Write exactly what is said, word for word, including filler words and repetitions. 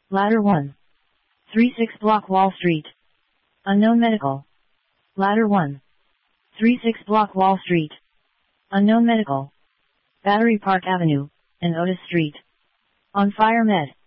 Ladder one. thirty-six Block Wall Street. Unknown Medical. Ladder one. thirty-six Block Wall Street. Unknown Medical. Battery Park Avenue, and Otis Street. On Fire Med.